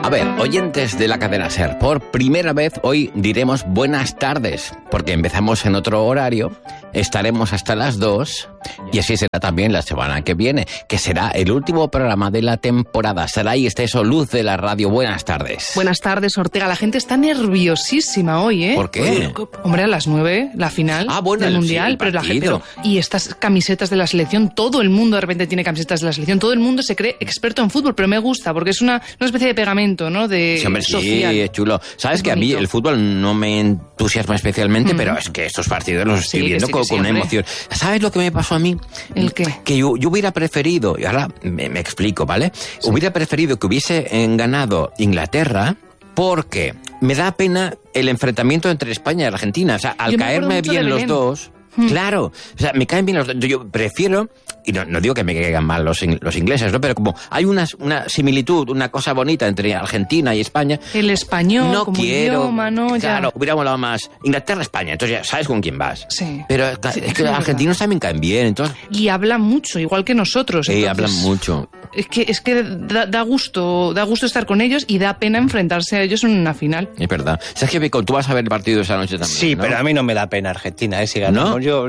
A ver, oyentes de la cadena SER, por primera vez hoy diremos buenas tardes, porque empezamos en otro horario, estaremos hasta las 2 y así será también la semana que viene, que será el último programa de la temporada. Saray Esteso, Luz de la Radio, buenas tardes. Buenas tardes, Ortega. La gente está nerviosísima hoy, ¿eh? ¿Por qué? Hombre, a las 9, la final del Mundial, sí, pero la gente... Y estas camisetas de la selección, todo el mundo de repente tiene camisetas de la selección, todo el mundo se cree experto en fútbol, pero me gusta, porque es una especie de pegamento, ¿no? De sí, hombre, social. Sí, es chulo. Sabes es que bonito. a mí el fútbol no me entusiasma especialmente, pero es que estos partidos los estoy viendo con una emoción. ¿Sabes lo que me pasó a mí? ¿El qué? Que yo hubiera preferido, y ahora me explico, ¿vale? Sí. Hubiera preferido que hubiese ganado Inglaterra, porque me da pena el enfrentamiento entre España y Argentina. O sea, al caerme bien los dos... Claro, o sea, me caen bien los dos. Yo prefiero, y no digo que me caigan mal los ingleses, ¿no? Pero como hay una similitud, una cosa bonita entre Argentina y España. El español, no como quiero, idioma, ¿no? Claro, ya. hubiera molado más Inglaterra-España, entonces ya sabes con quién vas. Sí. Pero es que los argentinos también caen bien, entonces... Y hablan mucho, igual que nosotros. Sí, hablan mucho. Es que da gusto estar con ellos y da pena enfrentarse a ellos en una final. Es verdad. Sergio Pico, tú vas a ver el partido esa noche también, sí, ¿no? Pero a mí no me da pena Argentina, si ganamos. ¿No? Yo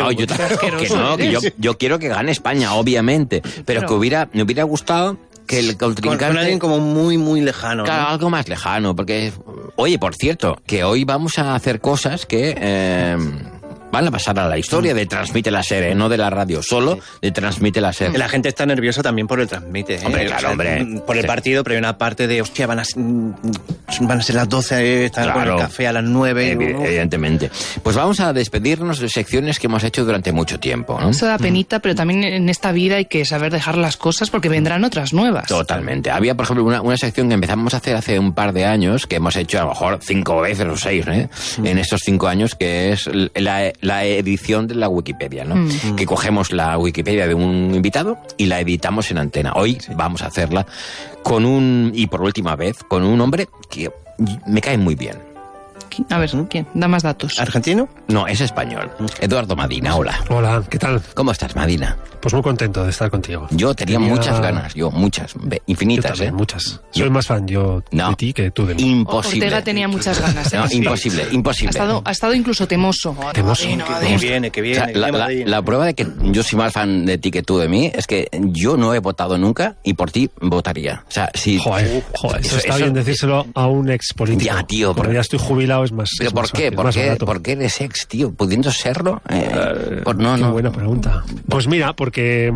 quiero que gane España, obviamente, pero que me hubiera gustado que el contrincante... Con alguien como muy, muy lejano. Claro, ¿no? algo más lejano, porque... Oye, por cierto, que hoy vamos a hacer cosas que... van a pasar a la historia de Transmite la SER, no de la radio, solo de Transmite la SER. La gente está nerviosa también por el Transmite. Hombre, claro, hombre. Por el partido, pero hay una parte de, hostia, van a ser las 12, están con el café a las 9. Evidentemente. Pues vamos a despedirnos de secciones que hemos hecho durante mucho tiempo, ¿no? Eso da penita, pero también en esta vida hay que saber dejar las cosas porque vendrán otras nuevas. Totalmente. Había, por ejemplo, una sección que empezamos a hacer hace un par de años, que hemos hecho a lo mejor 5 veces o 6, en estos 5 años, que es la edición de la Wikipedia, ¿no? Que cogemos la Wikipedia de un invitado y la editamos en antena. Hoy vamos a hacerla y por última vez, con un hombre que me cae muy bien. A ver, ¿quién? Da más datos. ¿Argentino? No, es español. Eduardo Madina, hola. Hola, ¿qué tal? ¿Cómo estás, Madina? Pues muy contento de estar contigo. Yo tenía muchas ganas, muchas, infinitas, yo también, muchas. Soy más fan de ti que tú de mí. Imposible. Ortega tenía muchas ganas. No, imposible. Ha estado incluso temoso. Temoso. Que viene. O sea, la prueba de que yo soy más fan de ti que tú de mí es que yo no he votado nunca y por ti votaría. O sea, si... Joder, eso está bien decírselo a un ex político. Ya, tío. Cuando ya estoy jubilado es más... ¿Pero por qué? ¿Por qué eres ex, tío? ¿Pudiendo serlo? Qué buena pregunta. Pues mira, porque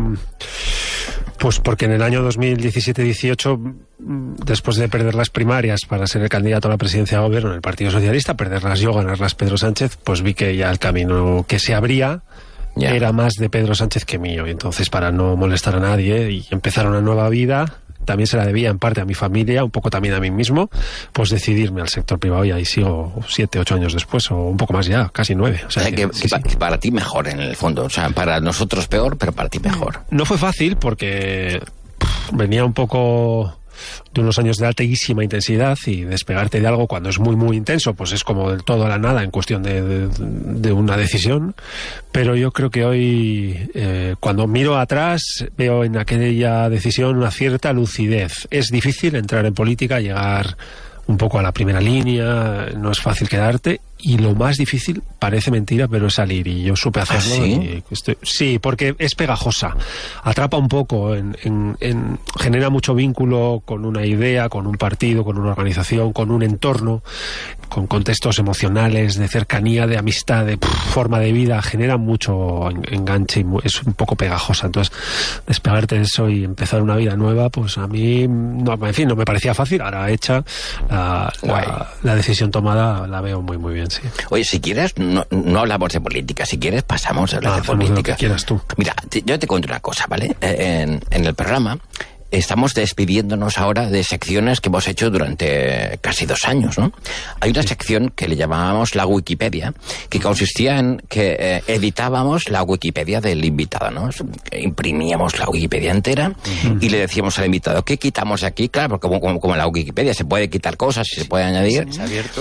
en el año 2017-18, después de perder las primarias para ser el candidato a la presidencia de gobierno en el Partido Socialista, perderlas yo, ganarlas Pedro Sánchez, pues vi que ya el camino que se abría era más de Pedro Sánchez que mío. Y entonces, para no molestar a nadie y empezar una nueva vida, también se la debía en parte a mi familia, un poco también a mí mismo, pues decidirme al sector privado, y ahí sigo 7, 8 años después, o un poco más ya, casi 9. O sea, que para ti mejor en el fondo, o sea, para nosotros peor, pero para ti mejor. No fue fácil porque venía un poco de unos años de altísima intensidad, y despegarte de algo cuando es muy muy intenso pues es como del todo a la nada en cuestión de una decisión. Pero yo creo que hoy cuando miro atrás veo en aquella decisión una cierta lucidez. Es difícil entrar en política, llegar un poco a la primera línea, no es fácil quedarte, y lo más difícil, parece mentira, pero es salir, y yo supe hacerlo. ¿Sí? Sí, porque es pegajosa, atrapa un poco, genera mucho vínculo con una idea, con un partido, con una organización, con un entorno, con contextos emocionales, de cercanía, de amistad, de forma de vida, genera mucho enganche y es un poco pegajosa. Entonces, despegarte de eso y empezar una vida nueva, pues a mí, no me parecía fácil. Ahora hecha, la decisión tomada la veo muy muy bien, sí. Oye, si quieres, no hablamos de política, si quieres pasamos a hablar de política. Lo que quieras tú. Mira, yo te cuento una cosa, ¿vale? En el programa estamos despidiéndonos ahora de secciones que hemos hecho durante casi 2 años, ¿no? Hay una sección que le llamábamos la Wikipedia, que consistía en que editábamos la Wikipedia del invitado, ¿no? Imprimíamos la Wikipedia entera y le decíamos al invitado, ¿qué quitamos aquí? Claro, porque como la Wikipedia se puede quitar cosas y se puede añadir. Es abierto, claro.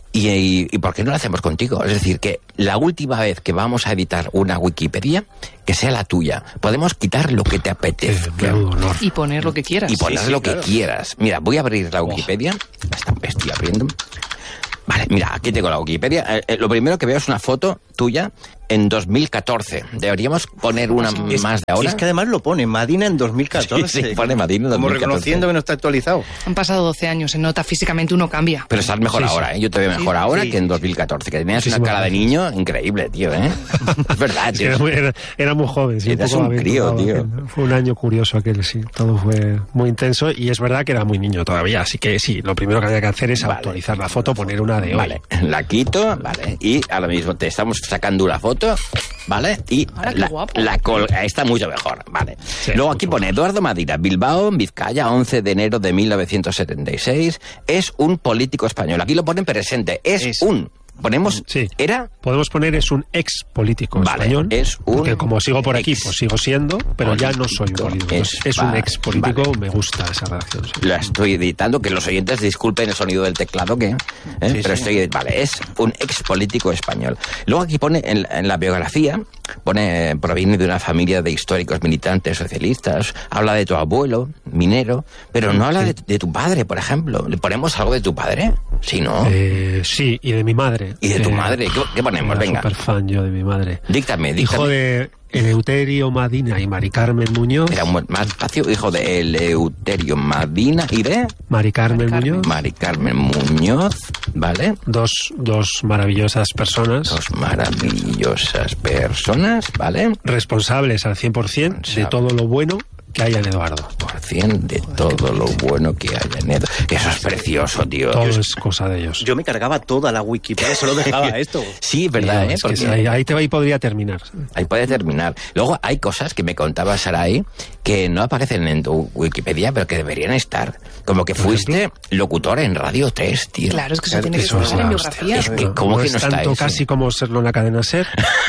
¿Y por qué no lo hacemos contigo? Es decir, que la última vez que vamos a editar una Wikipedia, que sea la tuya. Podemos quitar lo que te apetezca. Y poner lo que quieras. Y poner lo que quieras. Mira, voy a abrir la Wikipedia. Estoy abriendo. Vale, mira, aquí tengo la Wikipedia. Lo primero que veo es una foto tuya en 2014. Deberíamos poner una más de ahora. Es que además lo pone, Madina en 2014. Sí, pone Madina en 2014. Como reconociendo que no está actualizado. Han pasado 12 años, se nota físicamente uno cambia. Pero estás mejor ahora, ¿eh? Yo te veo mejor ahora que en 2014, que tenías una cara de niño increíble, tío, ¿eh? Es verdad, tío. Era muy joven, sí. Eras un crío, tío. Fue un año curioso aquel, sí. Todo fue muy intenso y es verdad que era muy niño todavía, así que sí, lo primero que había que hacer es actualizar la foto, poner una de hoy. Vale, la quito, vale, y ahora mismo te estamos sacando una foto, ¿vale? Y está mucho mejor, ¿vale? Sí, luego aquí pone Eduardo Madina, Bilbao, Vizcaya, 11 de enero de 1976. Es un político español. Aquí lo ponen presente. Es un... Ponemos, podemos poner es un ex político español, porque como sigo por aquí, pues sigo siendo, pero ya no soy un político. Es un ex político, me gusta esa redacción. Sí. La estoy editando, que los oyentes disculpen el sonido del teclado, pero es un ex político español. Luego aquí pone, en la biografía, proviene de una familia de históricos militantes socialistas, habla de tu abuelo, minero, pero no habla de tu padre, por ejemplo. ¿Le ponemos algo de tu padre? Sí, ¿no? Sí, y de mi madre. ¿Y de tu madre? ¿Qué ponemos? Venga. Súper fan yo de mi madre. Díctame. Hijo de Eleuterio Madina y Mari Carmen Muñoz. Era más fácil, hijo de Eleuterio Madina y de... Mari Carmen Muñoz. Mari Carmen Muñoz, ¿vale? Dos maravillosas personas. Dos maravillosas personas, ¿vale? Responsables al 100% de todo lo bueno que haya en Eduardo. De todo lo bueno que haya en Eduardo. Eso es precioso, tío. Todo es cosa de ellos. Yo me cargaba toda la Wikipedia, solo dejaba esto. Sí, verdad, ¿eh? Porque ahí podría terminar. Ahí puede terminar. Luego hay cosas que me contaba Saray que no aparecen en tu Wikipedia, pero que deberían estar. Como que fuiste locutor en Radio 3, tío. Claro, es que eso tiene que estar en biografía. Es que, ¿cómo que no está tanto eso? Casi como serlo en la cadena SER.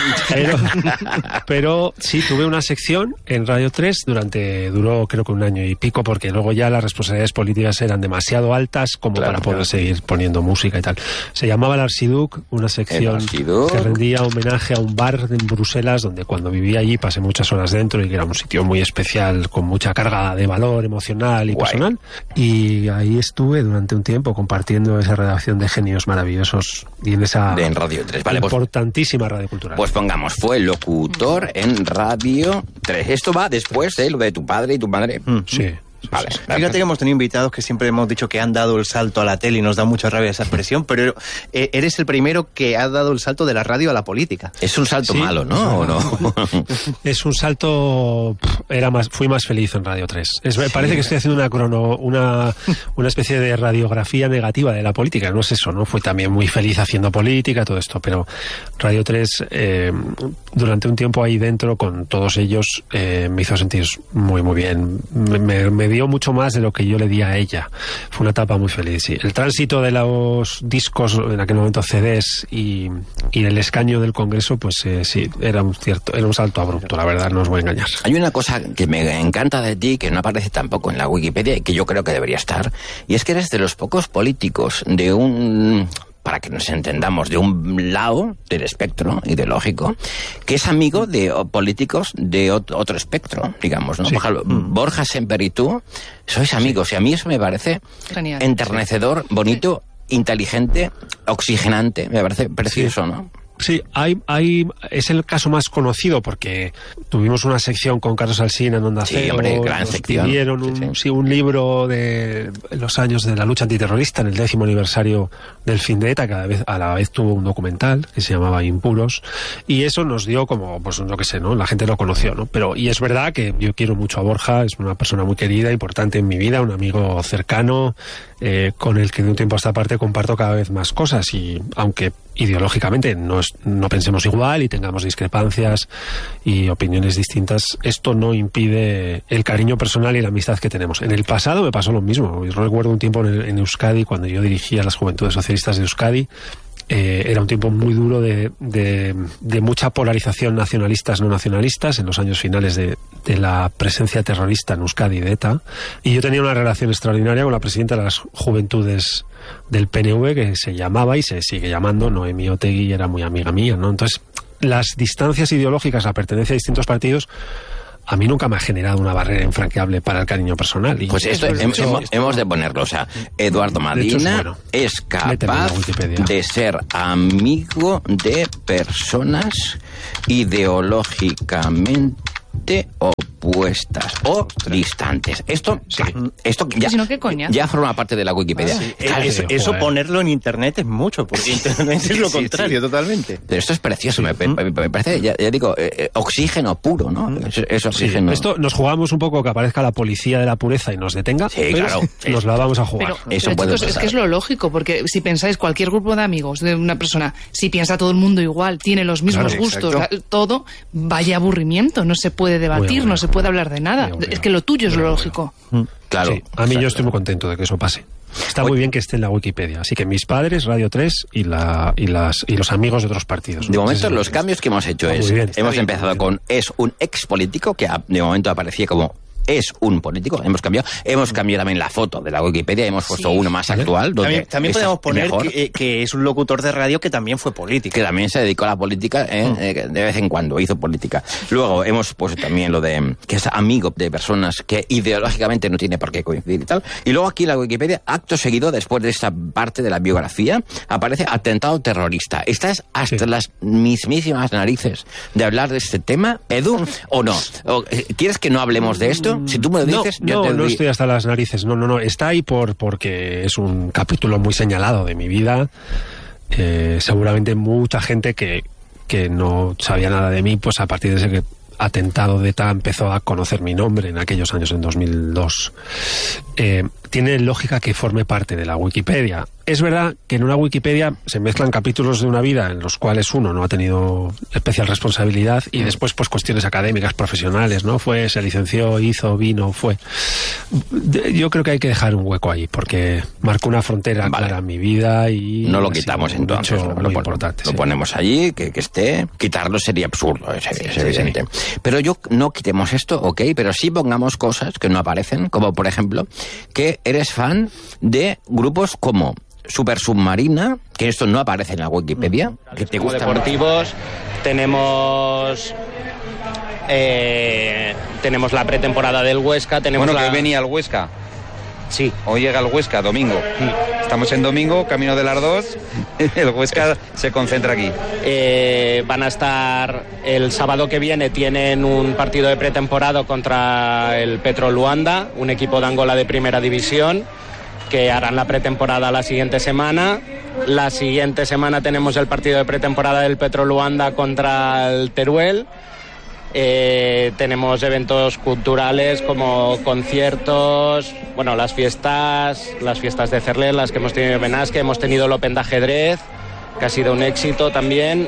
pero sí, tuve una sección en Radio 3 duró creo que un año y pico, porque luego ya las responsabilidades políticas eran demasiado altas como para poder seguir poniendo música y tal. Se llamaba El Archiduc, una sección que rendía homenaje a un bar en Bruselas donde cuando vivía allí pasé muchas horas dentro y que era un sitio muy especial con mucha carga de valor emocional y personal, y ahí estuve durante un tiempo compartiendo esa redacción de genios maravillosos y en esa en Radio 3. Vale, importantísima radio cultural. Pues pongamos, fue locutor en Radio 3. Esto va después de lo de tu padre y tu madre. Sí. Vale. Fíjate que hemos tenido invitados que siempre hemos dicho que han dado el salto a la tele y nos da mucha rabia esa expresión, pero eres el primero que ha dado el salto de la radio a la política. Es un salto malo, ¿no? ¿O no? Es un salto... Fui más feliz en Radio 3. Parece que estoy haciendo una especie de radiografía negativa de la política. No es eso, ¿no? Fui también muy feliz haciendo política, todo esto, pero Radio 3, durante un tiempo ahí dentro, con todos ellos, me hizo sentir muy, muy bien. Me dio mucho más de lo que yo le di a ella. Fue una etapa muy feliz, sí. El tránsito de los discos, en aquel momento CDs, y el escaño del Congreso, pues sí, era un salto abrupto, la verdad, no os voy a engañar. Hay una cosa que me encanta de ti, que no aparece tampoco en la Wikipedia y que yo creo que debería estar, y es que eres de los pocos políticos para que nos entendamos, de un lado del espectro ideológico, que es amigo de políticos de otro espectro, digamos, ¿no? Sí. Por ejemplo, Borja Semper y tú sois amigos, y a mí eso me parece genial, enternecedor, bonito, inteligente, oxigenante, me parece precioso, ¿no? Sí, es el caso más conocido porque tuvimos una sección con Carlos Alsina en Onda Cero. Sí, hombre, gran sección. Pidieron un libro de los años de la lucha antiterrorista en el 10º aniversario del fin de ETA, que a la vez tuvo un documental que se llamaba Impuros, y eso nos dio como, pues no que sé, ¿no? La gente lo conoció, ¿no? Y es verdad que yo quiero mucho a Borja, es una persona muy querida, importante en mi vida, un amigo cercano, con el que de un tiempo a esta parte comparto cada vez más cosas, y aunque ideológicamente no pensemos igual y tengamos discrepancias y opiniones distintas, esto no impide el cariño personal y la amistad que tenemos. En el pasado me pasó lo mismo. Yo recuerdo un tiempo en Euskadi, cuando yo dirigía las Juventudes Socialistas de Euskadi, Era un tiempo muy duro de mucha polarización nacionalistas no nacionalistas en los años finales de la presencia terrorista en Euskadi de ETA, y yo tenía una relación extraordinaria con la presidenta de las Juventudes del PNV, que se llamaba y se sigue llamando Noemí Otegi, era muy amiga mía, ¿no? Entonces, las distancias ideológicas, la pertenencia a distintos partidos, a mí nunca me ha generado una barrera infranqueable para el cariño personal. Y pues esto hemos de ponerlo. O sea, Eduardo Madina es capaz de ser amigo de personas ideológicamente opuestas o distantes. Esto ya forma parte de la Wikipedia. Eso ponerlo en internet es mucho, porque internet es lo contrario, totalmente. Pero esto es precioso, me parece, ya digo, oxígeno puro, ¿no? Es oxígeno. Sí. Esto nos jugamos un poco que aparezca la policía de la pureza y nos detenga, pero claro, nos la vamos a jugar. Pero chicos, es que es lo lógico, porque si pensáis, cualquier grupo de amigos de una persona, si piensa todo el mundo igual, tiene los mismos gustos, todo, vaya aburrimiento, no se puede debatir, no se puede hablar de nada. Es que lo tuyo es lo lógico. Claro. Sí, a mí yo estoy muy contento de que eso pase. Está muy bien que esté en la Wikipedia. Así que mis padres, Radio 3 y los amigos de otros partidos. De momento, los cambios que hemos hecho hemos empezado con es un ex político, que de momento aparecía como es un político. Hemos cambiado también la foto de la Wikipedia, hemos puesto uno más actual. También podemos poner que es un locutor de radio que también fue político. Que también se dedicó a la política, de vez en cuando hizo política. Luego hemos puesto también lo de que es amigo de personas que ideológicamente no tiene por qué coincidir y tal. Y luego aquí en la Wikipedia, acto seguido, después de esta parte de la biografía, aparece atentado terrorista. ¿Estás hasta las mismísimas narices de hablar de este tema, Edu, o no? ¿Quieres que no hablemos de esto? Si tú me lo dices, no estoy hasta las narices. No. Está ahí porque es un capítulo muy señalado de mi vida. Seguramente mucha gente que no sabía nada de mí, pues a partir de ese atentado de ETA empezó a conocer mi nombre en aquellos años, en 2002. Tiene lógica que forme parte de la Wikipedia. Es verdad que en una Wikipedia se mezclan capítulos de una vida en los cuales uno no ha tenido especial responsabilidad y después pues cuestiones académicas, profesionales, ¿no? Se licenció, vino. Yo creo que hay que dejar un hueco ahí porque marcó una frontera clara en mi vida y... No lo quitamos entonces. Muy importante. Lo ponemos allí, que esté. Quitarlo sería absurdo, es evidente. Pero no quitemos esto, ok, pero sí pongamos cosas que no aparecen, como por ejemplo, que eres fan de grupos como Super Submarina, que esto no aparece en la Wikipedia, que te gusta. Deportivos, tenemos la pretemporada del Huesca, que hoy venía el Huesca. Sí. Hoy llega el Huesca, domingo. Sí. Estamos en domingo, camino de las 2. El Huesca se concentra aquí. Van a estar el sábado que viene, tienen un partido de pretemporada contra el Petro Luanda, un equipo de Angola de primera división, que harán la pretemporada la siguiente semana. La siguiente semana tenemos el partido de pretemporada del Petro Luanda contra el Teruel. Tenemos eventos culturales como conciertos, las fiestas de Cerler, las que hemos tenido en Benasque, hemos tenido el Open de ajedrez, que ha sido un éxito también,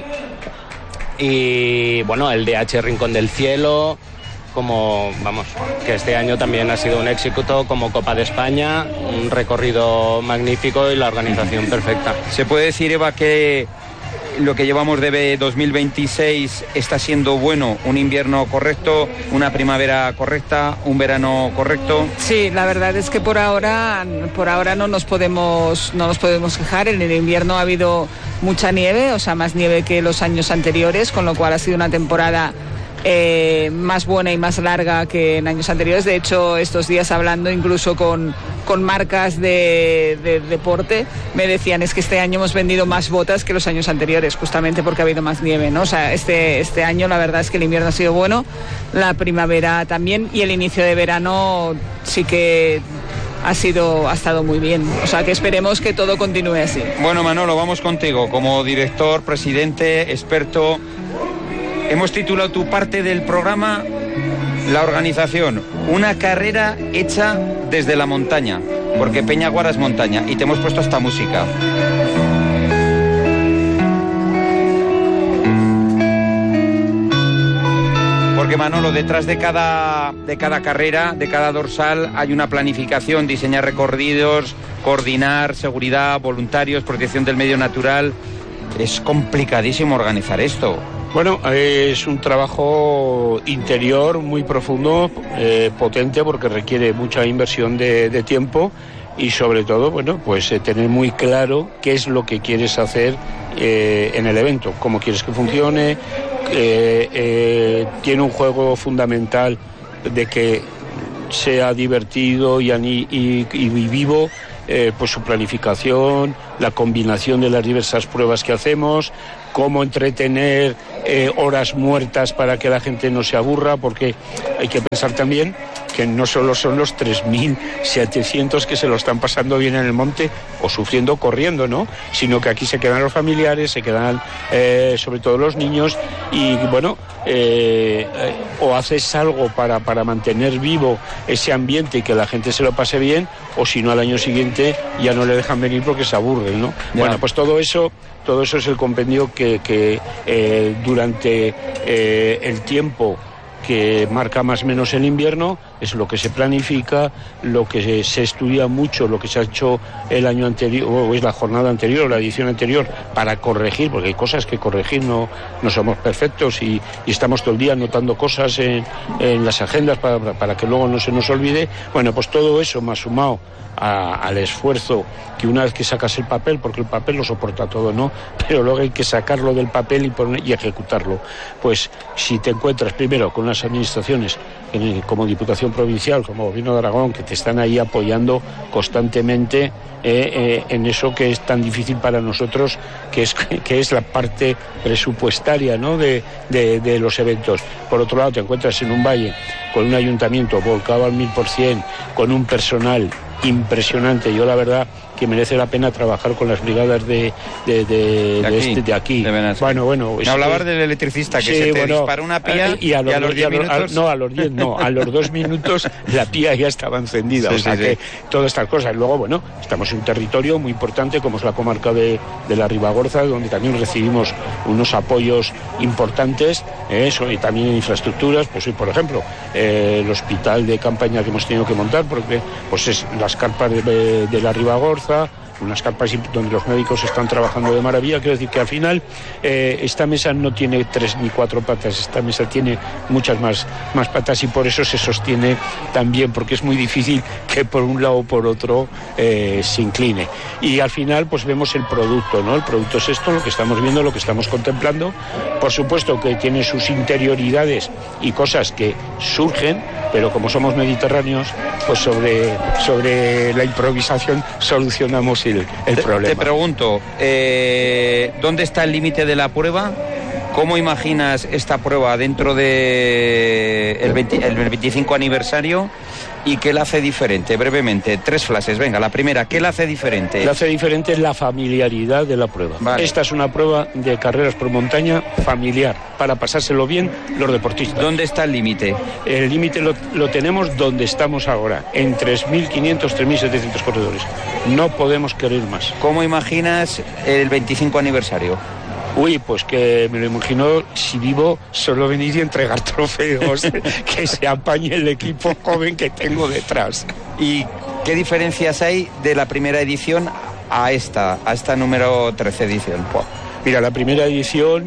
y el DH Rincón del Cielo, que este año también ha sido un éxito, como Copa de España, un recorrido magnífico y la organización perfecta. ¿Se puede decir, Eva, que lo que llevamos de 2026 está siendo bueno? ¿Un invierno correcto, una primavera correcta, un verano correcto? Sí, la verdad es que por ahora no nos podemos quejar. En el invierno ha habido mucha nieve, más nieve que los años anteriores, con lo cual ha sido una temporada más buena y más larga que en años anteriores. De hecho, estos días hablando incluso con marcas de deporte, me decían, es que este año hemos vendido más botas que los años anteriores, justamente porque ha habido más nieve, ¿no? Este año la verdad es que el invierno ha sido bueno, la primavera también, y el inicio de verano sí que ha estado muy bien. Que esperemos que todo continúe así. Bueno, Manolo, vamos contigo como director, presidente, experto. Hemos titulado tu parte del programa, la organización, una carrera hecha desde la montaña, porque Peñaguara es montaña, y te hemos puesto esta música. Porque, Manolo, detrás de cada carrera, de cada dorsal, hay una planificación, diseñar recorridos, coordinar seguridad, voluntarios, protección del medio natural. es complicadísimo organizar esto. Bueno, es un trabajo interior muy profundo, potente, porque requiere mucha inversión de tiempo y sobre todo, bueno, pues tener muy claro qué es lo que quieres hacer en el evento, cómo quieres que funcione. Tiene un juego fundamental de que sea divertido y vivo, pues su planificación, la combinación de las diversas pruebas que hacemos, cómo entretener horas muertas para que la gente no se aburra, porque hay que pensar también que no solo son los 3.700 que se lo están pasando bien en el monte o sufriendo corriendo, ¿no? Sino que aquí se quedan los familiares, se quedan sobre todo los niños y bueno, o haces algo para mantener vivo ese ambiente y que la gente se lo pase bien, o si no al año siguiente ya no le dejan venir porque se aburren, ¿no? Ya. Bueno, pues todo eso es el compendio que durante el tiempo que marca más o menos el invierno es lo que se planifica, lo que se estudia mucho, lo que se ha hecho el año anterior, o es la jornada anterior, la edición anterior, para corregir, porque hay cosas que corregir, no somos perfectos y estamos todo el día anotando cosas en las agendas para que luego no se nos olvide. Bueno, pues todo eso más sumado al esfuerzo que una vez que sacas el papel, porque el papel lo soporta todo, ¿no? Pero luego hay que sacarlo del papel y ejecutarlo. Pues si te encuentras primero con las administraciones como Diputación Provincial, como Gobierno de Aragón, que te están ahí apoyando constantemente en eso que es tan difícil para nosotros, que es la parte presupuestaria, ¿no? de los eventos. Por otro lado, te encuentras en un valle con un ayuntamiento volcado al 1000%, con un personal impresionante. Yo la verdad que merece la pena trabajar con las brigadas de aquí. Bueno. Me hablabas del electricista que se te dispara una pía y a los 10 minutos... a los 2 minutos la pía ya estaba encendida. Que todas estas cosas. Luego, bueno, estamos en un territorio muy importante como es la comarca de la Ribagorza, donde también recibimos unos apoyos importantes, y también en infraestructuras, pues hoy, por ejemplo, el hospital de campaña que hemos tenido que montar, porque pues es las carpas de la Ribagorza, unas carpas donde los médicos están trabajando de maravilla. Quiero decir que al final esta mesa no tiene 3 ni 4 patas, esta mesa tiene muchas más patas y por eso se sostiene también, porque es muy difícil que por un lado o por otro se incline. Y al final pues vemos el producto, ¿no? El producto es esto, lo que estamos viendo, lo que estamos contemplando. Por supuesto que tiene sus interioridades y cosas que surgen, pero como somos mediterráneos, pues sobre la improvisación solucionamos el problema. Te pregunto, ¿dónde está el límite de la prueba? ¿Cómo imaginas esta prueba dentro de el 25 aniversario? ¿Y qué la hace diferente? Brevemente, 3 frases. Venga, la primera, ¿qué la hace diferente? La hace diferente la familiaridad de la prueba. Vale. Esta es una prueba de carreras por montaña familiar, para pasárselo bien los deportistas. ¿Dónde está el límite? El límite lo tenemos donde estamos ahora, en 3.500, 3.700 corredores. No podemos querer más. ¿Cómo imaginas el 25 aniversario? Uy, pues que me lo imagino, si vivo, solo venir y entregar trofeos, que se apañe el equipo joven que tengo detrás. ¿Y qué diferencias hay de la primera edición a esta número 13 edición? Mira, la primera edición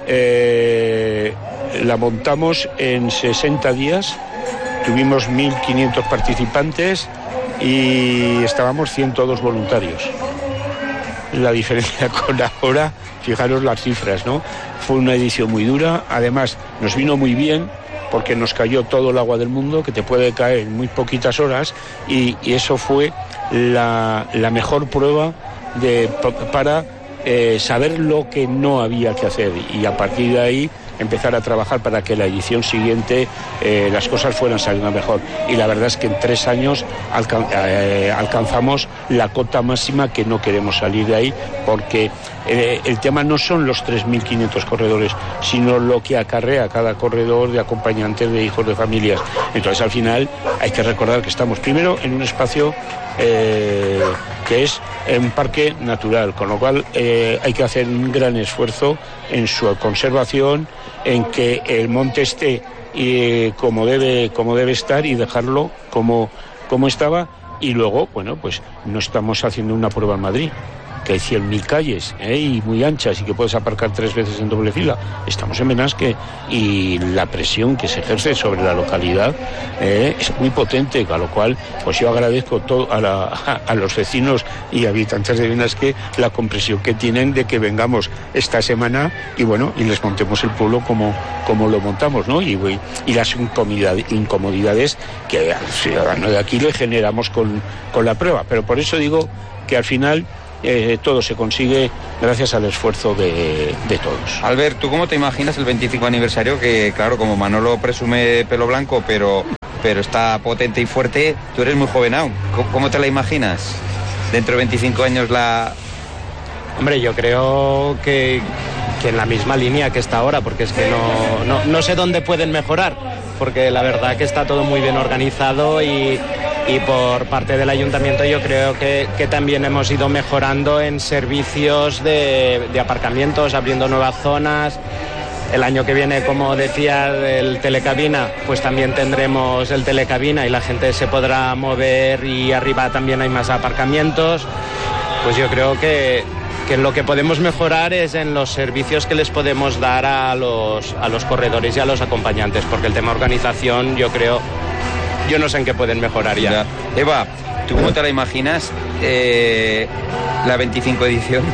la montamos en 60 días, tuvimos 1.500 participantes y estábamos 102 voluntarios. La diferencia con ahora, fijaros las cifras, ¿no? Fue una edición muy dura, además nos vino muy bien porque nos cayó todo el agua del mundo, que te puede caer en muy poquitas horas, y eso fue la mejor prueba para saber lo que no había que hacer, y a partir de ahí empezar a trabajar para que la edición siguiente las cosas fueran saliendo mejor. Y la verdad es que en 3 años alcanzamos la cota máxima, que no queremos salir de ahí, porque el tema no son los 3.500 corredores, sino lo que acarrea cada corredor de acompañantes, de hijos de familias. Entonces al final hay que recordar que estamos primero en un espacio que es un parque natural, con lo cual hay que hacer un gran esfuerzo en su conservación, en que el monte esté como debe estar y dejarlo como estaba. Y luego, bueno, pues no estamos haciendo una prueba en Madrid, que hay 100.000 calles y muy anchas y que puedes aparcar 3 veces en doble fila. Estamos en Benasque y la presión que se ejerce sobre la localidad es muy potente, a lo cual pues yo agradezco a los vecinos y habitantes de Benasque la comprensión que tienen de que vengamos esta semana y les montemos el pueblo como lo montamos, ¿no? Y las incomodidades que al ciudadano de aquí le generamos con la prueba. Pero por eso digo que al final todo se consigue gracias al esfuerzo de todos. Albert, ¿tú cómo te imaginas el 25 aniversario? Que claro, como Manolo presume pelo blanco, pero está potente y fuerte, tú eres muy joven aún. ¿Cómo te la imaginas? Dentro de 25 años Hombre, yo creo que en la misma línea que está ahora, porque es que no sé dónde pueden mejorar, porque la verdad que está todo muy bien organizado y por parte del ayuntamiento yo creo que también hemos ido mejorando en servicios de aparcamientos, abriendo nuevas zonas. El año que viene, como decía, el telecabina, pues también tendremos el telecabina y la gente se podrá mover y arriba también hay más aparcamientos. Pues yo creo que lo que podemos mejorar es en los servicios que les podemos dar a los corredores y a los acompañantes, porque el tema organización yo no sé en qué pueden mejorar ya. Eva, ¿tú cómo te la imaginas la 25 edición?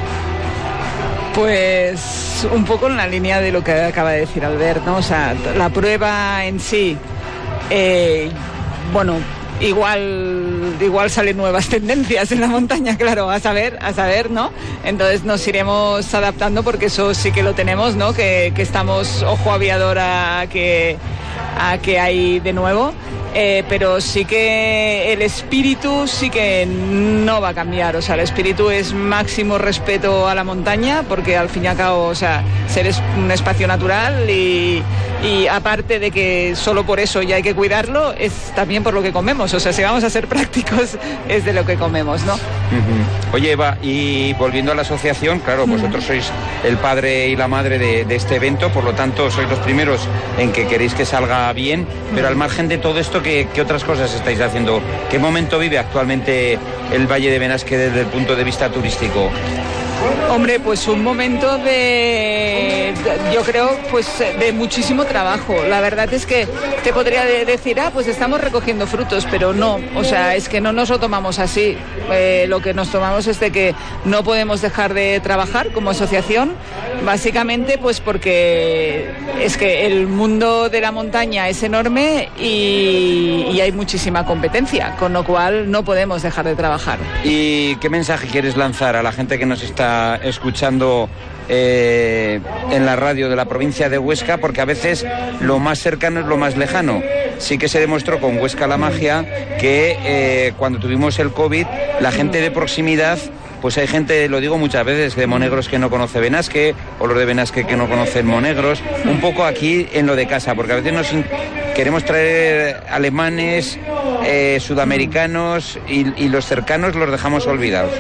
Pues un poco en la línea de lo que acaba de decir Albert, ¿no? O sea, la prueba en sí, igual salen nuevas tendencias en la montaña, claro, a saber, ¿no? Entonces nos iremos adaptando porque eso sí que lo tenemos, ¿no? Que estamos ojo aviador a que hay de nuevo. Pero sí que el espíritu sí que no va a cambiar, o sea, el espíritu es máximo respeto a la montaña, porque al fin y al cabo, o sea, ser un espacio natural y aparte de que solo por eso ya hay que cuidarlo, es también por lo que comemos, o sea, si vamos a ser prácticos es de lo que comemos, ¿no? Uh-huh. Oye, Eva, y volviendo a la asociación, claro, vosotros sois el padre y la madre de este evento, por lo tanto sois los primeros en que queréis que salga bien, pero al margen de todo esto, ¿qué otras cosas estáis haciendo? ¿Qué momento vive actualmente el Valle de Benasque desde el punto de vista turístico? Hombre, pues un momento yo creo, pues de muchísimo trabajo. La verdad es que te podría decir, pues estamos recogiendo frutos, pero no, o sea, es que no nos lo tomamos así. Lo que nos tomamos es de que no podemos dejar de trabajar como asociación, básicamente pues porque es que el mundo de la montaña es enorme y hay muchísima competencia, con lo cual no podemos dejar de trabajar. ¿Y qué mensaje quieres lanzar a la gente que nos está escuchando en la radio de la provincia de Huesca? Porque a veces lo más cercano es lo más lejano. Sí que se demostró con Huesca la Magia que cuando tuvimos el COVID, la gente de proximidad, pues hay gente, lo digo muchas veces, de Monegros que no conoce Benasque, o los de Benasque que no conocen Monegros, un poco aquí en lo de casa, porque a veces queremos traer alemanes, sudamericanos y los cercanos los dejamos olvidados.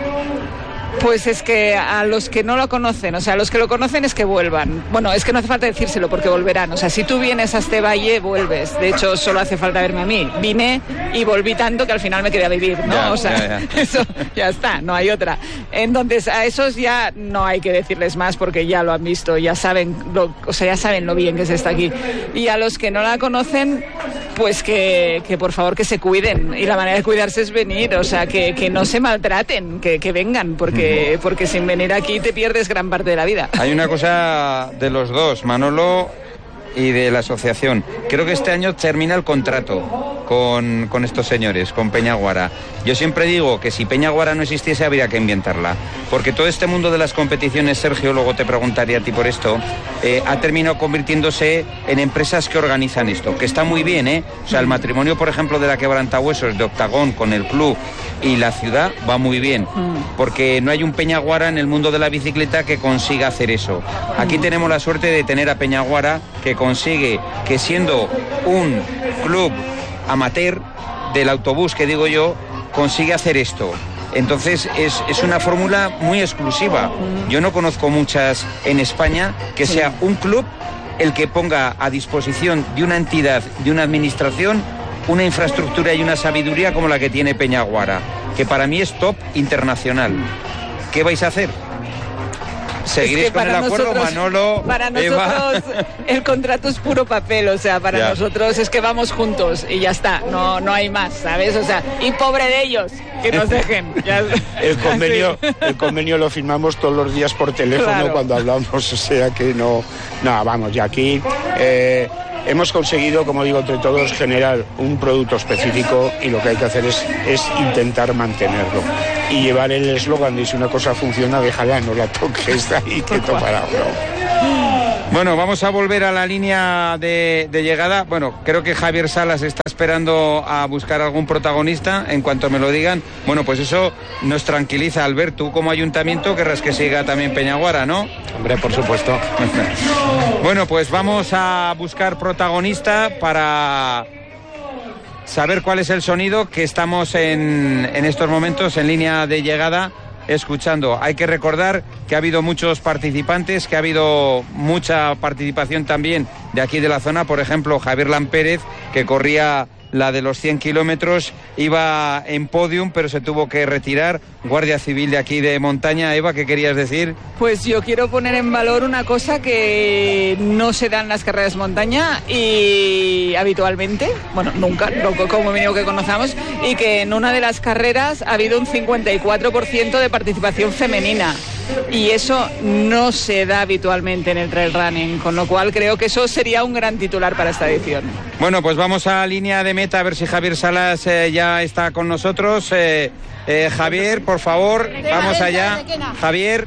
Pues es que a los que no lo conocen, o sea, a los que lo conocen es que vuelvan. Bueno, es que no hace falta decírselo porque volverán. O sea, si tú vienes a este valle, vuelves. De hecho, solo hace falta verme a mí. Vine y volví tanto que al final me quedé a vivir, ¿no? Eso ya está, no hay otra. Entonces, a esos ya no hay que decirles más porque ya lo han visto, ya saben ya saben lo bien que se está aquí. Y a los que no la conocen, pues que por favor que se cuiden. Y la manera de cuidarse es venir, o sea, que no se maltraten, que vengan, porque sin venir aquí te pierdes gran parte de la vida. Hay una cosa de los dos, Manolo y de la asociación. Creo que este año termina el contrato con estos señores, con Peñaguara. Yo siempre digo que si Peñaguara no existiese habría que inventarla, porque todo este mundo de las competiciones, Sergio, luego te preguntaría a ti por esto, ha terminado convirtiéndose en empresas que organizan esto, que está muy bien, ¿eh? O sea, el matrimonio, por ejemplo, de la Quebrantahuesos de Octagón con el club y la ciudad va muy bien, porque no hay un Peñaguara en el mundo de la bicicleta que consiga hacer eso. Aquí tenemos la suerte de tener a Peñaguara, que consigue que siendo un club amateur del autobús, que digo yo, consigue hacer esto. Entonces es una fórmula muy exclusiva. Yo no conozco muchas en España que sea un club el que ponga a disposición de una entidad, de una administración, una infraestructura y una sabiduría como la que tiene Peñaguara, que para mí es top internacional. ¿qué vais a hacer? ¿Seguiréis con el acuerdo, Manolo? Para nosotros el contrato es puro papel, o sea, para nosotros es que vamos juntos y ya está, no hay más, ¿sabes? O sea, y pobre de ellos, que nos dejen. El convenio lo firmamos todos los días por teléfono cuando hablamos, o sea que no, vamos, ya aquí hemos conseguido, como digo, entre todos generar un producto específico y lo que hay que hacer es intentar mantenerlo y llevar el eslogan de si una cosa funciona, déjala, no la toques, ahí quieto parado. Bueno, vamos a volver a la línea de llegada. Bueno, creo que Javier Salas está esperando a buscar algún protagonista. En cuanto me lo digan, bueno, pues eso nos tranquiliza. Albert, tú como ayuntamiento querrás que siga también Peñaguara, ¿no? Hombre, por supuesto. Bueno, pues vamos a buscar protagonista para saber cuál es el sonido que estamos en estos momentos en línea de llegada escuchando. Hay que recordar que ha habido muchos participantes, que ha habido mucha participación también de aquí de la zona. Por ejemplo, Javier Lampérez, que corría la de los 100 kilómetros, iba en podium, pero se tuvo que retirar. Guardia Civil de aquí de montaña. Eva, ¿qué querías decir? Pues yo quiero poner en valor una cosa que no se da en las carreras de montaña y habitualmente, bueno, nunca, como mínimo que conozcamos, y que en una de las carreras ha habido un 54% de participación femenina. Y eso no se da habitualmente en el trail running, con lo cual creo que eso sería un gran titular para esta edición. Bueno, pues vamos a línea de meta a ver si Javier Salas ya está con nosotros. Javier, por favor, vamos allá. Javier.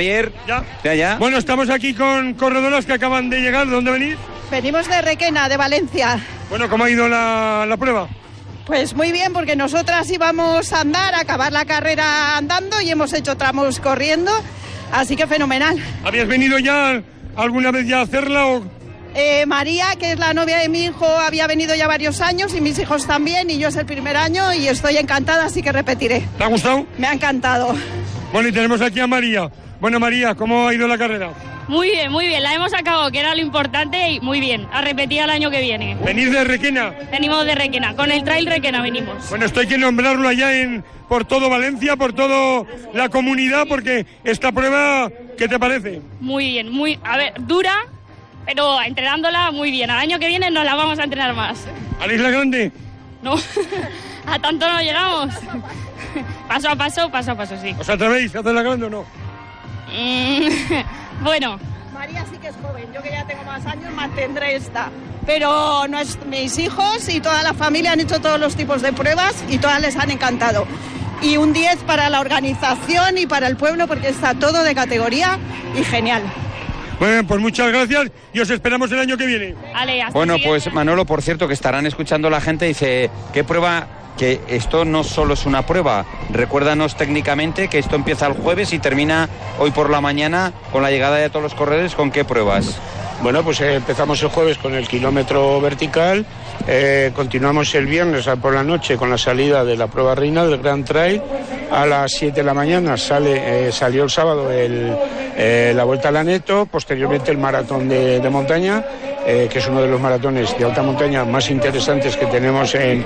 ¿Ya? Bueno, estamos aquí con corredoras que acaban de llegar. ¿De dónde venís? Venimos de Requena, de Valencia. Bueno, ¿cómo ha ido la prueba? Pues muy bien, porque nosotras íbamos a andar, a acabar la carrera andando y hemos hecho tramos corriendo, así que fenomenal. ¿Habías venido ya alguna vez ya a hacerla o...? María, que es la novia de mi hijo, había venido ya varios años y mis hijos también, y yo es el primer año y estoy encantada, así que repetiré. ¿Te ha gustado? Me ha encantado. Bueno, y tenemos aquí a María. Bueno, María, ¿cómo ha ido la carrera? Muy bien, la hemos acabado, que era lo importante, y muy bien, a repetir el año que viene. ¿Venís de Requena? Venimos de Requena, con el Trail Requena venimos. Bueno, esto hay que nombrarlo allá por todo Valencia, por toda la comunidad, porque esta prueba, ¿qué te parece? Muy bien, dura, pero entrenándola muy bien. Al año que viene nos la vamos a entrenar más. ¿A la Isla Grande? No, a tanto no llegamos. Paso a paso, sí. ¿Os atrevéis a hacer la Grande o no? Bueno. María sí que es joven, yo que ya tengo más años mantendré esta. Pero mis hijos y toda la familia han hecho todos los tipos de pruebas y todas les han encantado. Y un 10 para la organización y para el pueblo, porque está todo de categoría y genial. Bueno, pues muchas gracias y os esperamos el año que viene. Bueno, pues Manolo, por cierto, que estarán escuchando la gente, dice, ¿qué prueba? Que esto no solo es una prueba, recuérdanos técnicamente que esto empieza el jueves y termina hoy por la mañana con la llegada de todos los corredores. ¿Con qué pruebas? Bueno, pues empezamos el jueves con el kilómetro vertical, continuamos el viernes por la noche con la salida de la prueba reina del Grand Trail. A las 7 de la mañana salió el sábado la Vuelta al Aneto, posteriormente el maratón de montaña, que es uno de los maratones de alta montaña más interesantes que tenemos en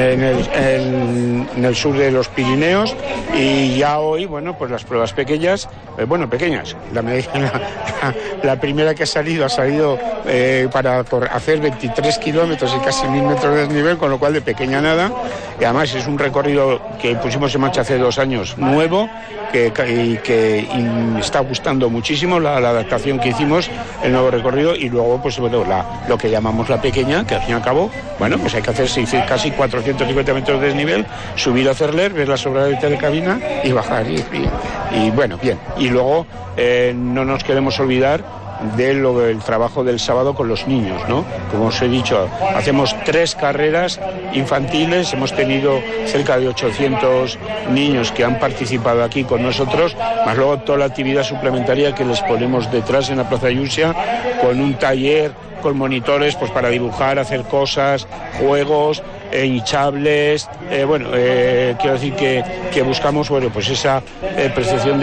el sur de los Pirineos. Y ya hoy, bueno, pues las pruebas pequeñas, pequeñas. La primera que ha salido para hacer 23 kilómetros y casi 1000 metros de desnivel, con lo cual de pequeña nada. Y además es un recorrido que pusimos en marcha hace 2 años, nuevo, que está gustando muchísimo la adaptación que hicimos, el nuevo recorrido. Y luego, pues bueno, lo que llamamos la pequeña, que al fin y al cabo, bueno, pues hay que hacer casi 450 metros de desnivel, subir a Cerler, ver la sobradita de cabina y bajar. Y bueno, bien. Y luego no nos queremos olvidar del trabajo del sábado con los niños, ¿no? Como os he dicho, hacemos 3 carreras infantiles, hemos tenido cerca de 800 niños que han participado aquí con nosotros, más luego toda la actividad suplementaria que les ponemos detrás en la Plaza Yusia, con un taller con monitores pues para dibujar, hacer cosas, juegos, hinchables, quiero decir que buscamos pues esa percepción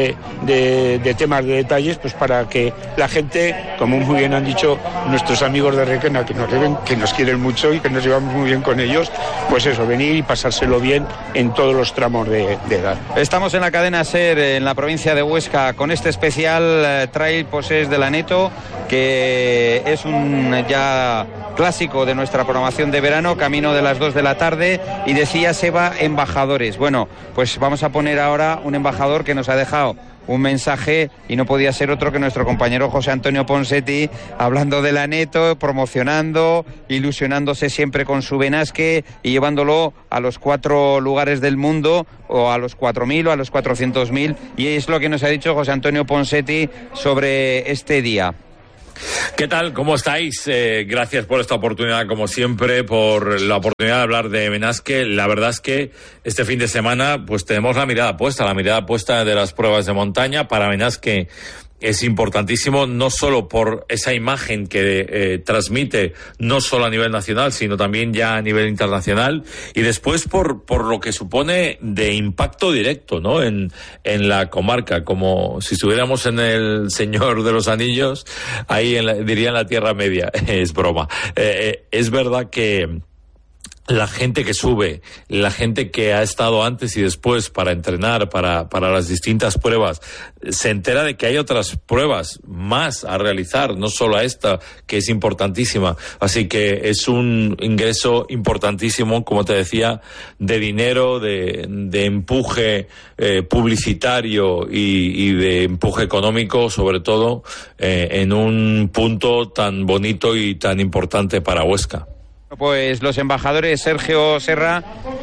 de temas, de detalles, pues para que la gente, como muy bien han dicho nuestros amigos de Requena, que nos quieren mucho y que nos llevamos muy bien con ellos, pues eso, venir y pasárselo bien en todos los tramos de edad. Estamos en la cadena SER en la provincia de Huesca con este especial Trail Possés de l'Aneto, que es un ya clásico de nuestra programación de verano, camino de las 2 de la tarde, y decía Seba, embajadores. Bueno, pues vamos a poner ahora un embajador que nos ha dejado un mensaje y no podía ser otro que nuestro compañero José Antonio Ponseti, hablando de l'Aneto, promocionando, ilusionándose siempre con su Benasque y llevándolo a los 4 lugares del mundo, o a los 4.000 o a los 400.000, y es lo que nos ha dicho José Antonio Ponseti sobre este día. ¿Qué tal? ¿Cómo estáis? Gracias por esta oportunidad, como siempre, por la oportunidad de hablar de Benasque. La verdad es que este fin de semana pues tenemos la mirada puesta de las pruebas de montaña. Para Benasque es importantísimo, no solo por esa imagen que transmite, no solo a nivel nacional, sino también ya a nivel internacional, y después por lo que supone de impacto directo, ¿no? En la comarca, como si estuviéramos en el Señor de los Anillos, ahí diría en la Tierra Media. Es broma. Es verdad que la gente que sube, la gente que ha estado antes y después para entrenar, para las distintas pruebas, se entera de que hay otras pruebas más a realizar, no solo esta, que es importantísima. Así que es un ingreso importantísimo, como te decía, de dinero, de empuje publicitario y de empuje económico, sobre todo, en un punto tan bonito y tan importante para Huesca. Pues los embajadores, Sergio Serra,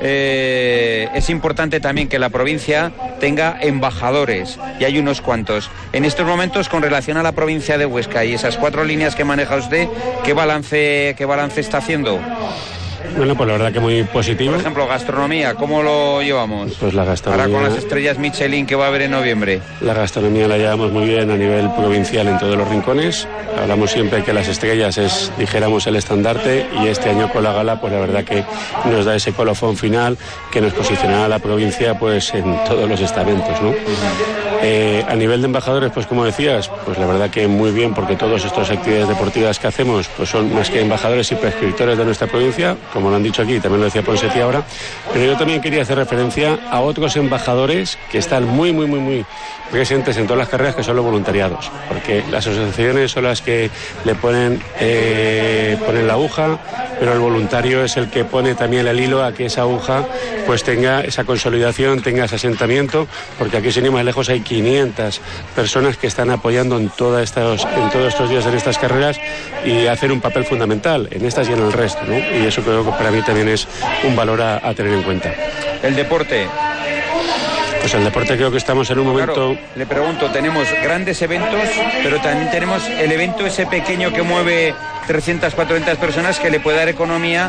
es importante también que la provincia tenga embajadores, y hay unos cuantos. En estos momentos, con relación a la provincia de Huesca y esas 4 líneas que maneja usted, ¿qué balance está haciendo? Bueno, pues la verdad que muy positivo. Por ejemplo, gastronomía, ¿cómo lo llevamos? Pues la gastronomía... Ahora con las estrellas Michelin que va a haber en noviembre. La gastronomía la llevamos muy bien a nivel provincial en todos los rincones. Hablamos siempre que las estrellas es, dijéramos, el estandarte, y este año con la gala, pues la verdad que nos da ese colofón final que nos posicionará a la provincia pues en todos los estamentos, ¿no? A nivel de embajadores, pues como decías, pues la verdad que muy bien, porque todas estas actividades deportivas que hacemos pues son más que embajadores y prescriptores de nuestra provincia, como lo han dicho aquí, también lo decía Ponseti ahora, pero yo también quería hacer referencia a otros embajadores que están muy presentes en todas las carreras, que son los voluntariados, porque las asociaciones son las que le ponen la aguja, pero el voluntario es el que pone también el hilo a que esa aguja pues tenga esa consolidación, tenga ese asentamiento, porque aquí sin ir más lejos hay 500 personas que están apoyando en todos estos días en estas carreras, y hacen un papel fundamental en estas y en el resto, ¿no? Y eso creo que para mí también es un valor a tener en cuenta. El deporte. Pues el deporte creo que estamos en un momento... Claro, le pregunto, tenemos grandes eventos, pero también tenemos el evento ese pequeño que mueve 300, 400 personas, que le puede dar economía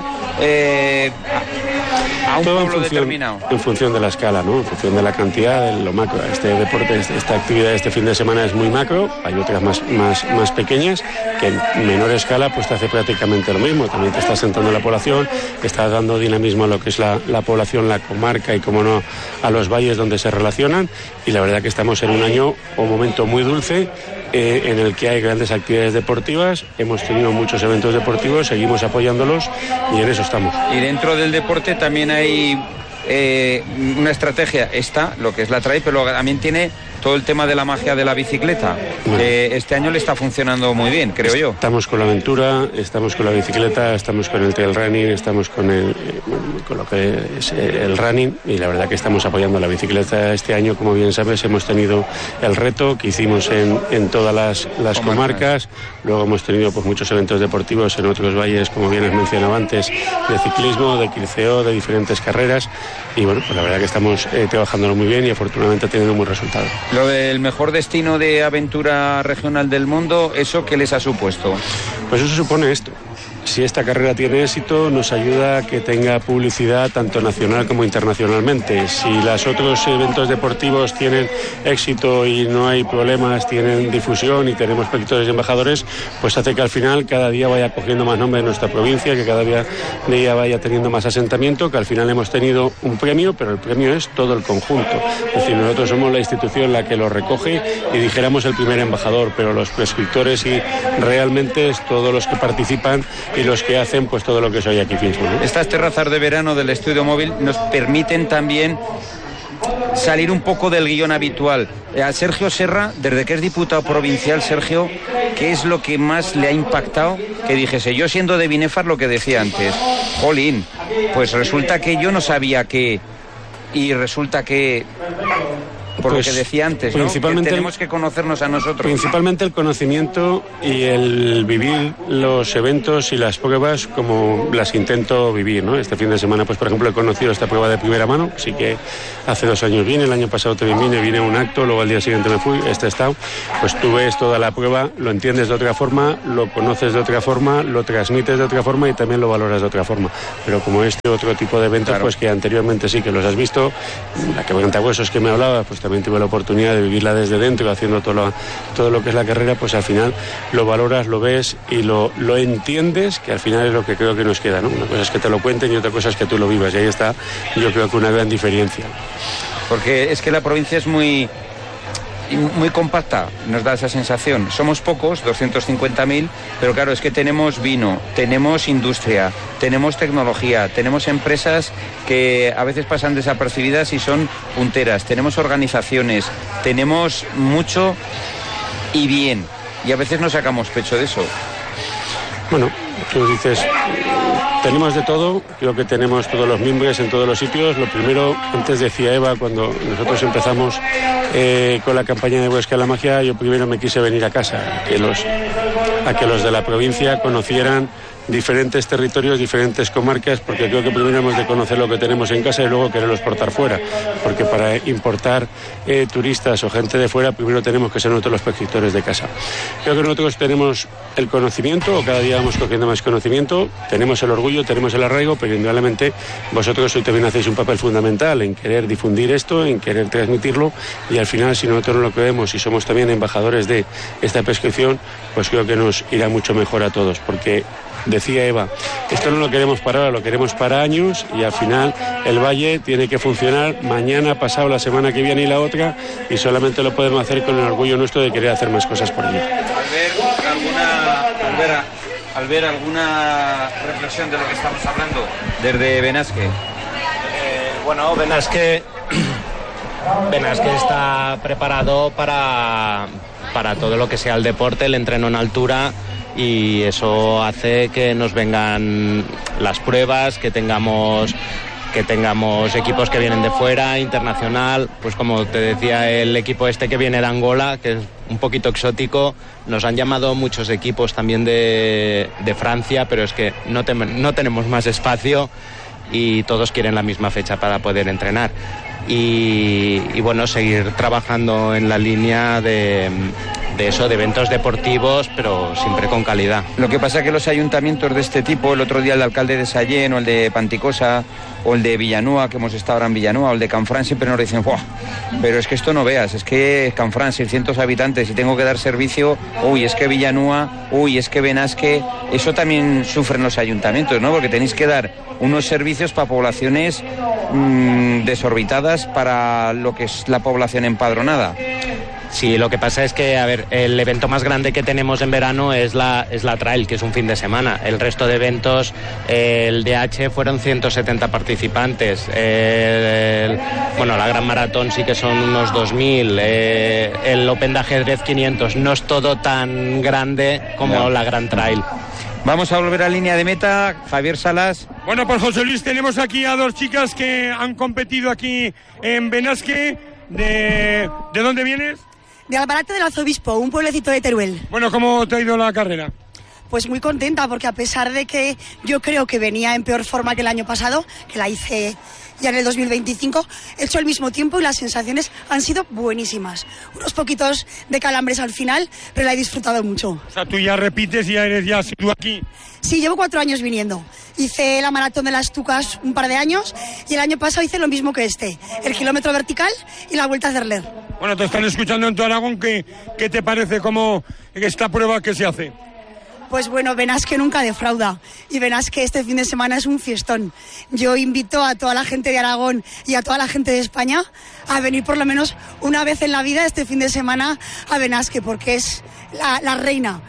a un pueblo determinado. En función de la escala, ¿no? En función de la cantidad, de lo macro. Este deporte, esta actividad este fin de semana es muy macro, hay otras más pequeñas, que en menor escala pues te hace prácticamente lo mismo. También te estás sentando la población, estás dando dinamismo a lo que es la población, la comarca y, como no, a los valles donde se relacionan, y la verdad que estamos en un año o momento muy dulce, en el que hay grandes actividades deportivas, hemos tenido muchos eventos deportivos, seguimos apoyándolos y en eso estamos. Y dentro del deporte también hay una estrategia, lo que es la trail, pero también tiene todo el tema de la magia de la bicicleta. Bueno, este año le está funcionando muy bien, creo yo. Estamos con la aventura, estamos con la bicicleta, estamos con el trail running, estamos con lo que es el running, y la verdad que estamos apoyando la bicicleta este año. Como bien sabes, hemos tenido el reto que hicimos en todas las comarcas. Luego hemos tenido pues muchos eventos deportivos en otros valles, como bien has mencionado antes, de ciclismo, de quilceo, de diferentes carreras, y bueno, pues la verdad que estamos trabajándolo muy bien y afortunadamente teniendo un buen resultado. Lo del mejor destino de aventura regional del mundo, ¿eso qué les ha supuesto? Pues eso supone esto. si esta carrera tiene éxito, nos ayuda a que tenga publicidad tanto nacional como internacionalmente. Si los otros eventos deportivos tienen éxito y no hay problemas, tienen difusión y tenemos protectores y embajadores, pues hace que al final cada día vaya cogiendo más nombre de nuestra provincia, que cada día vaya teniendo más asentamiento, que al final hemos tenido un premio, pero el premio es todo el conjunto. Es decir, nosotros somos la institución la que lo recoge y dijéramos el primer embajador, pero los prescriptores y realmente es todos los que participan y los que hacen pues todo lo que soy aquí mismo, ¿no? Estas terrazas de verano del estudio móvil nos permiten también salir un poco del guión habitual. A Sergio Serra, desde que es diputado provincial, Sergio, ¿qué es lo que más le ha impactado? Que dijese, yo siendo de Binefar, lo que decía antes, jolín, pues resulta que yo no sabía que... Y resulta que... Por pues, lo que decía antes, ¿no? Que tenemos que conocernos a nosotros. Principalmente el conocimiento y el vivir los eventos y las pruebas como las intento vivir, ¿no? Este fin de semana, pues por ejemplo, he conocido esta prueba de primera mano, sí que hace 2 años vine, el año pasado también vine a un acto, luego al día siguiente me fui, este estado, pues tú ves toda la prueba, lo entiendes de otra forma, lo conoces de otra forma, lo transmites de otra forma y también lo valoras de otra forma. Pero como este otro tipo de eventos, claro, pues que anteriormente sí que los has visto, la quebrantahuesos que me hablaba, pues también tuve la oportunidad de vivirla desde dentro, haciendo todo lo que es la carrera, pues al final lo valoras, lo ves y lo entiendes, que al final es lo que creo que nos queda, ¿no? Una cosa es que te lo cuenten y otra cosa es que tú lo vivas, y ahí está, yo creo que una gran diferencia. Porque es que la provincia es muy compacta, nos da esa sensación. Somos pocos, 250.000, pero claro, es que tenemos vino, tenemos industria, tenemos tecnología, tenemos empresas que a veces pasan desapercibidas y son punteras, tenemos organizaciones, tenemos mucho y bien, y a veces no sacamos pecho de eso. Bueno, tú dices, tenemos de todo, creo que tenemos todos los mimbres en todos los sitios. Lo primero, antes decía Eva, cuando nosotros empezamos con la campaña de Huesca la Magia, yo primero me quise venir a casa, a que los de la provincia conocieran diferentes territorios, diferentes comarcas, porque creo que primero hemos de conocer lo que tenemos en casa y luego quererlo exportar fuera, porque para importar turistas o gente de fuera primero tenemos que ser nosotros los prescriptores de casa. Creo que nosotros tenemos el conocimiento, o cada día vamos cogiendo más conocimiento, tenemos el orgullo, tenemos el arraigo, pero indudablemente vosotros hoy también hacéis un papel fundamental en querer difundir esto, en querer transmitirlo, y al final si nosotros no lo creemos y somos también embajadores de esta prescripción, pues creo que nos irá mucho mejor a todos, porque decía Eva, esto no lo queremos para ahora, lo queremos para años, y al final el Valle tiene que funcionar mañana, pasado, la semana que viene y la otra, y solamente lo podemos hacer con el orgullo nuestro de querer hacer más cosas por ello. Al ver alguna reflexión de lo que estamos hablando desde Benasque. Bueno, Benasque está preparado para todo lo que sea el deporte, el entreno en altura, y eso hace que nos vengan las pruebas, que tengamos equipos que vienen de fuera, internacional, pues como te decía, el equipo este que viene de Angola, que es un poquito exótico. Nos han llamado muchos equipos también de Francia, pero es que no tenemos más espacio y todos quieren la misma fecha para poder entrenar. Y bueno, seguir trabajando en la línea de eso, de eventos deportivos, pero siempre con calidad. Lo que pasa es que los ayuntamientos de este tipo, el otro día el alcalde de Sallén o el de Panticosa o el de Villanueva, que hemos estado ahora en Villanueva, o el de Canfrán, siempre nos dicen, ¡buah! Pero es que esto no veas, es que Canfrán, 600 habitantes y tengo que dar servicio, uy, es que Villanueva, uy, es que Benasque, eso también sufren los ayuntamientos, ¿no? Porque tenéis que dar unos servicios para poblaciones desorbitadas para lo que es la población empadronada. Sí, lo que pasa es que, a ver, el evento más grande que tenemos en verano es la Trail, que es un fin de semana. El resto de eventos, el DH fueron 170 participantes. La Gran Maratón sí que son unos 2.000. El Open de ajedrez 500. No es todo tan grande como la Gran Trail. Vamos a volver a línea de meta. Javier Salas. Bueno, pues José Luis, tenemos aquí a 2 chicas que han competido aquí en Benasque. ¿De dónde vienes? De Albarate del Arzobispo, un pueblecito de Teruel. Bueno, ¿cómo te ha ido la carrera? Pues muy contenta, porque a pesar de que yo creo que venía en peor forma que el año pasado, que la hice ya en el 2025, he hecho el mismo tiempo y las sensaciones han sido buenísimas. Unos poquitos de calambres al final, pero la he disfrutado mucho. O sea, tú ya repites y ya eres ya asiduo aquí. Sí, llevo 4 años viniendo. Hice la maratón de las Tucas un par de años y el año pasado hice lo mismo que el kilómetro vertical y la Vuelta a Cerler. Bueno, te están escuchando en tu Aragón. ¿Qué te parece como esta prueba que se hace? Pues bueno, Benasque nunca defrauda y Benasque este fin de semana es un fiestón. Yo invito a toda la gente de Aragón y a toda la gente de España a venir por lo menos una vez en la vida este fin de semana a Benasque, porque es la reina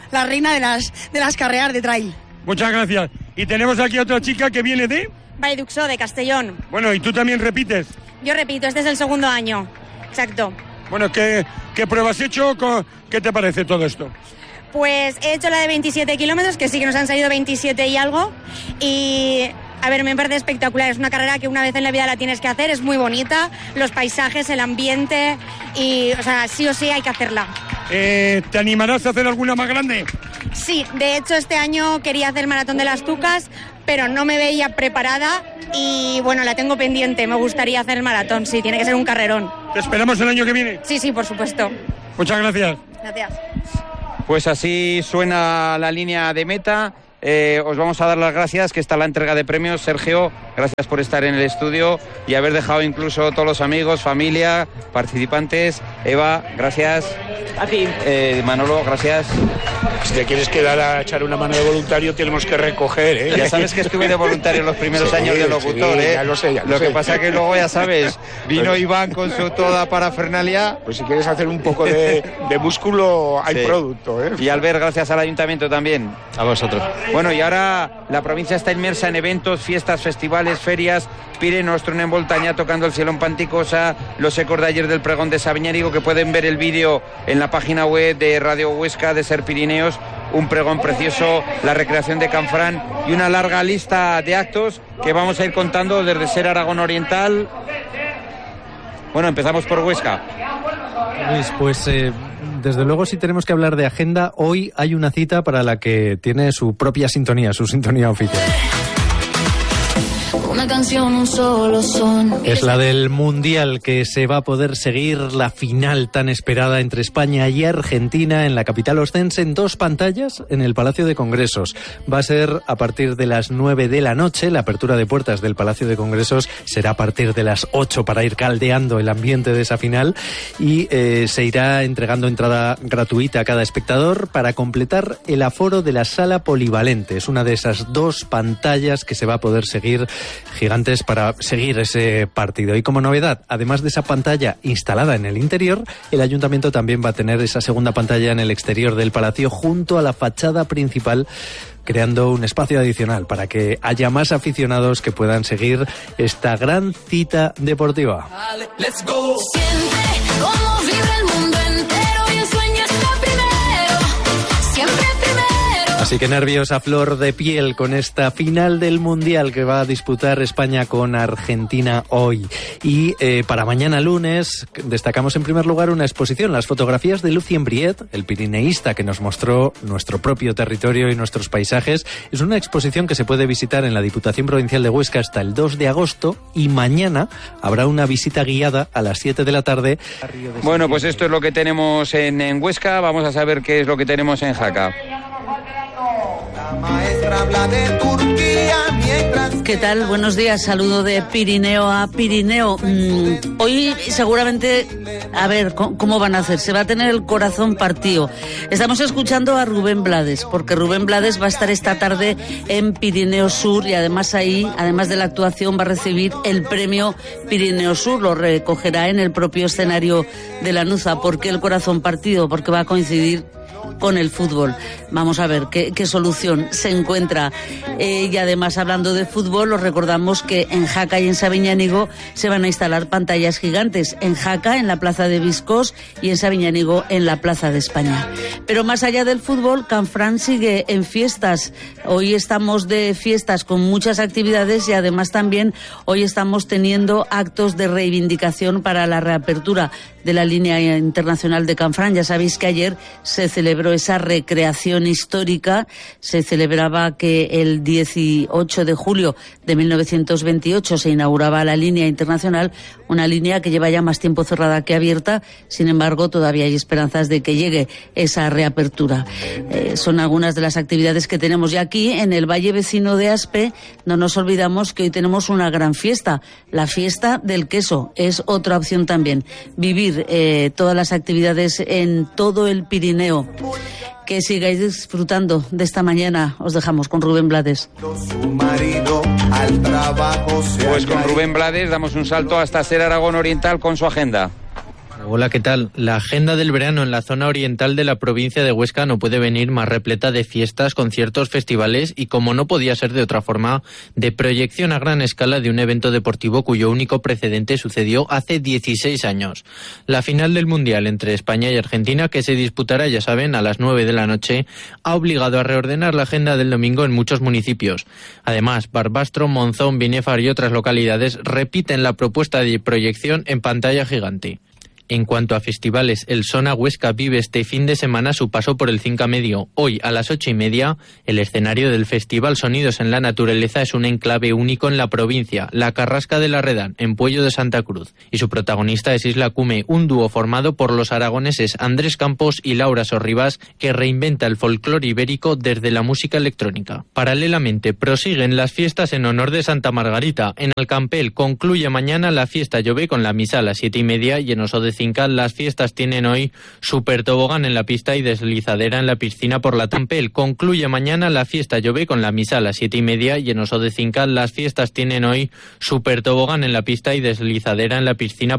de las carreras de trail. Muchas gracias. Y tenemos aquí a otra chica que viene de... Valduxó, de Castellón. Bueno, ¿y tú también repites? Yo repito, este es el segundo año. Exacto. Bueno, ¿qué prueba has hecho? ¿Qué te parece todo esto? Pues he hecho la de 27 kilómetros, que sí que nos han salido 27 y algo. Y, a ver, me parece espectacular. Es una carrera que una vez en la vida la tienes que hacer. Es muy bonita, los paisajes, el ambiente. Y, o sea, sí o sí hay que hacerla. ¿Te animarás a hacer alguna más grande? Sí, de hecho este año quería hacer el Maratón de las Tucas, pero no me veía preparada y bueno, la tengo pendiente. Me gustaría hacer el maratón, sí, tiene que ser un carrerón. ¿Te esperamos el año que viene? Sí, por supuesto. Muchas gracias. Gracias. Pues así suena la línea de meta. Os vamos a dar las gracias, que está la entrega de premios. Sergio, gracias por estar en el estudio y haber dejado incluso todos los amigos, familia, participantes. Eva, gracias. A ti. Manolo, gracias. Si te quieres quedar a echar una mano de voluntario, tenemos que recoger, ¿eh? Ya sabes que estuve de voluntario los primeros años de locutor, ¿eh? Ya lo sé, Lo que pasa que luego, ya sabes, vino Iván con su toda parafernalia. Pues si quieres hacer un poco de músculo, hay producto, ¿eh? Y Albert, gracias al ayuntamiento también. A vosotros. Bueno, y ahora la provincia está inmersa en eventos, fiestas, festivales, ferias. Pirineos, Ostruna en Voltaña, tocando el cielo en Panticosa, los ecos de ayer del pregón de Sabiñánigo, que pueden ver el vídeo en la página web de Radio Huesca de Ser Pirineos. Un pregón precioso, la recreación de Canfrán y una larga lista de actos que vamos a ir contando desde Ser Aragón Oriental. Bueno, empezamos por Huesca. Luis, pues desde luego, si tenemos que hablar de agenda, hoy hay una cita para la que tiene su propia sintonía, su sintonía oficial. Una canción, un solo son. Es la del Mundial, que se va a poder seguir la final tan esperada entre España y Argentina en la capital ostense en 2 pantallas en el Palacio de Congresos. Va a ser a partir de las 9 de la noche. La apertura de puertas del Palacio de Congresos será a partir de las 8 para ir caldeando el ambiente de esa final y se irá entregando entrada gratuita a cada espectador para completar el aforo de la sala polivalente. Es una de esas 2 pantallas que se va a poder seguir, gigantes, para seguir ese partido. Y como novedad, además de esa pantalla instalada en el interior, el ayuntamiento también va a tener esa segunda pantalla en el exterior del palacio junto a la fachada principal, creando un espacio adicional para que haya más aficionados que puedan seguir esta gran cita deportiva. Let's go. Siente cómo vibra el mundo entero y el sueño está primero, siempre primero. Así que nervios a flor de piel con esta final del Mundial que va a disputar España con Argentina hoy. Y para mañana lunes destacamos en primer lugar una exposición, las fotografías de Lucien Briet, el pirineísta que nos mostró nuestro propio territorio y nuestros paisajes. Es una exposición que se puede visitar en la Diputación Provincial de Huesca hasta el 2 de agosto y mañana habrá una visita guiada a las 7 de la tarde. Bueno, pues esto es lo que tenemos en Huesca. Vamos a saber qué es lo que tenemos en Jaca. ¿Qué tal? Buenos días, saludo de Pirineo a Pirineo. Hoy seguramente, a ver, ¿cómo van a hacer? Se va a tener el corazón partido. Estamos escuchando a Rubén Blades, porque Rubén Blades va a estar esta tarde en Pirineo Sur y además ahí, además de la actuación, va a recibir el premio Pirineo Sur, lo recogerá en el propio escenario de la Nuza. ¿Por qué el corazón partido? Porque va a coincidir con el fútbol. Vamos a ver qué solución se encuentra. Y además, hablando de fútbol, os recordamos que en Jaca y en Sabiñánigo se van a instalar pantallas gigantes. En Jaca, en la Plaza de Viscós, y en Sabiñánigo, en la Plaza de España. Pero más allá del fútbol, Canfrán sigue en fiestas. Hoy estamos de fiestas con muchas actividades y además también hoy estamos teniendo actos de reivindicación para la reapertura de la línea internacional de Canfrán. Ya sabéis que ayer se celebró celebró esa recreación histórica. Se celebraba que el 18 de julio de 1928 se inauguraba la línea internacional, una línea que lleva ya más tiempo cerrada que abierta. Sin embargo, todavía hay esperanzas de que llegue esa reapertura. Son algunas de las actividades que tenemos ya aquí en el valle vecino de Aspe. No nos olvidamos que hoy tenemos una gran fiesta, la fiesta del queso. Es otra opción también, vivir todas las actividades en todo el Pirineo. Que sigáis disfrutando de esta mañana. Os dejamos con Rubén Blades. Pues con Rubén Blades damos un salto hasta Ser Aragón Oriental con su agenda. Hola, ¿qué tal? La agenda del verano en la zona oriental de la provincia de Huesca no puede venir más repleta de fiestas, conciertos, festivales y, como no podía ser de otra forma, de proyección a gran escala de un evento deportivo cuyo único precedente sucedió hace 16 años. La final del Mundial entre España y Argentina, que se disputará, ya saben, a las 9 de la noche, ha obligado a reordenar la agenda del domingo en muchos municipios. Además, Barbastro, Monzón, Binéfar y otras localidades repiten la propuesta de proyección en pantalla gigante. En cuanto a festivales, el Sona Huesca vive este fin de semana su paso por el Cinca Medio. Hoy, a las 8:30, el escenario del Festival Sonidos en la Naturaleza es un enclave único en la provincia, la Carrasca de la Redán, en Puello de Santa Cruz. Y su protagonista es Isla Cume, un dúo formado por los aragoneses Andrés Campos y Laura Sorribas, que reinventa el folclore ibérico desde la música electrónica. Paralelamente, prosiguen las fiestas en honor de Santa Margarita. En Alcampel concluye mañana la fiesta Llové con la misa a las 7:30 y en Oso de Cincal las fiestas tienen hoy super tobogán en la pista y deslizadera en la piscina por la Tampel. Concluye mañana la fiesta Llové con la misa a las 7:30 y en Oso de Cincal las fiestas tienen hoy super tobogán en la pista y deslizadera en la piscina